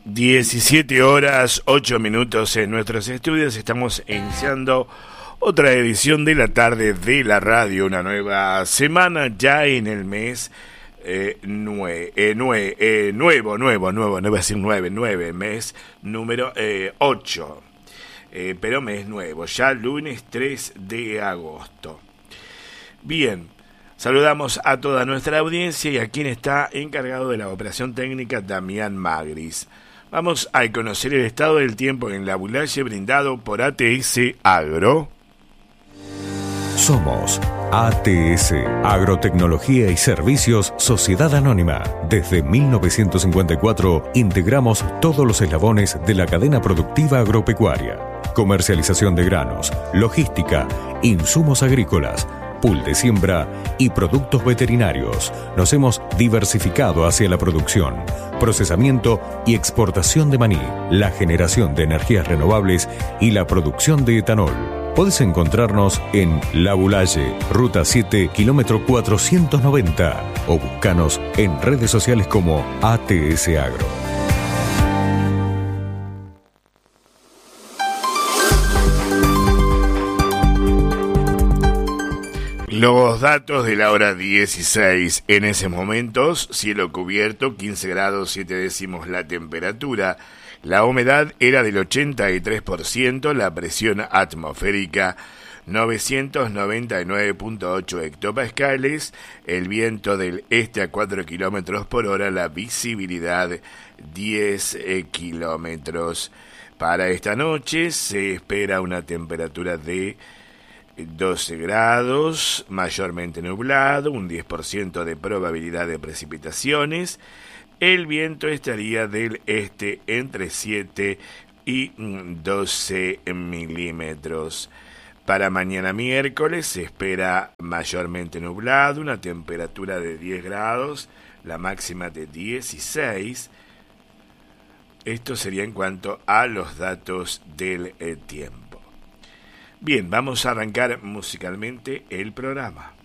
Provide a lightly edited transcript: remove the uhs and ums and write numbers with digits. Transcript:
17 horas 8 minutos en nuestros estudios. Estamos iniciando otra edición de la tarde de la radio, una nueva semana ya en el mes nueve, mes número 8, pero mes nuevo, ya lunes 3 de agosto. Bien, saludamos a toda nuestra audiencia y a quien está encargado de la operación técnica, Damián Magris. Vamos a conocer el estado del tiempo en la Bulaye brindado por ATS Agro. Somos ATS, Agrotecnología y Servicios Sociedad Anónima. Desde 1954 integramos todos los eslabones de la cadena productiva agropecuaria. Comercialización de granos, logística, insumos agrícolas, pool de siembra y productos veterinarios. Nos hemos diversificado hacia la producción, procesamiento y exportación de maní, la generación de energías renovables y la producción de etanol. Podés encontrarnos en La Bulaye, Ruta 7, kilómetro 490 o buscanos en redes sociales como ATS Agro. Los datos de la hora 16, en ese momento, cielo cubierto, 15 grados 7 décimos la temperatura, la humedad era del 83%, la presión atmosférica 999.8 hectopascales, el viento del este a 4 kilómetros por hora, la visibilidad 10 kilómetros. Para esta noche se espera una temperatura de 12 grados, mayormente nublado, un 10% de probabilidad de precipitaciones. El viento estaría del este entre 7 y 12 milímetros. Para mañana miércoles se espera mayormente nublado, una temperatura de 10 grados, la máxima de 16. Esto sería en cuanto a los datos del tiempo. Bien, vamos a arrancar musicalmente el programa.